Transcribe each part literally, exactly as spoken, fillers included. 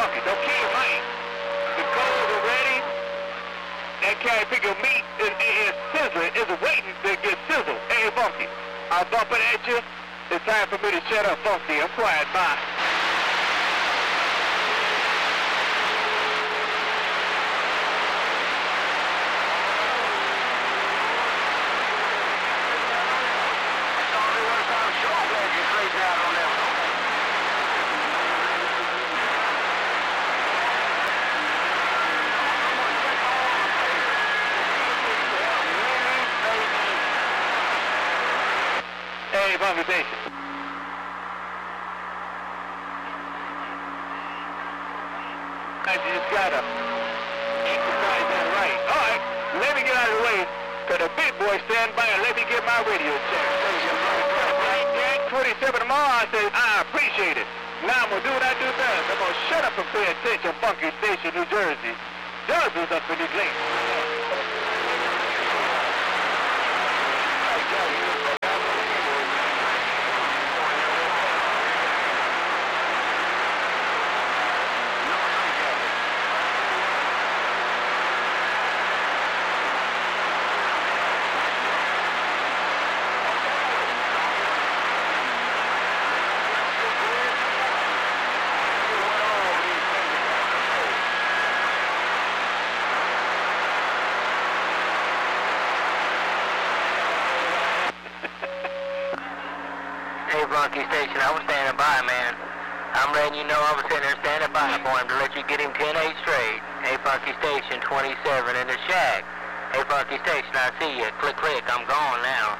funky. Don't kill your mind. The coals are ready. That carry pickle meat is, is, is sizzling, is waiting to get sizzled. Hey, funky, I'm bumping at you. It's time for me to shut up, funky. I'm quiet. Bye. Hey, Bumpy Station. I just gotta exercise that right. All right, let me get out of the way. Cause the big boy stand by and let me get my radio check. twenty-seven tomorrow, I say, I appreciate it. Now I'm gonna do what I do best. I'm gonna shut up and pay attention, Funky Station, New Jersey. Jersey's up in these links. Funky Station, I was standing by, man. I'm letting you know I was sitting there standing by for him to let you get him ten eight straight. Hey, Funky Station, twenty-seven in the shack. Hey, Funky Station, I see you. Click, click, I'm gone now.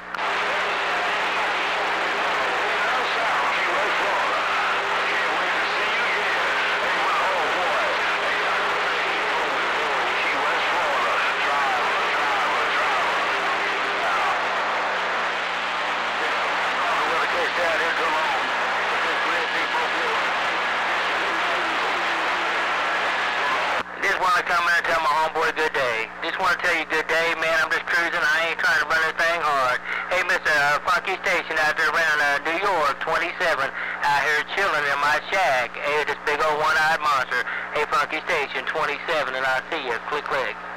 Just want to come in and tell my homeboy good day. Just want to tell you good day, man. I'm just cruising. I ain't trying to run this thing hard. Hey, Mister Uh, Funky Station out there around uh, New York, twenty-seven, out here chilling in my shack. Hey, this big old one-eyed monster. Hey, Funky Station, twenty-seven, and I see you. Click, click.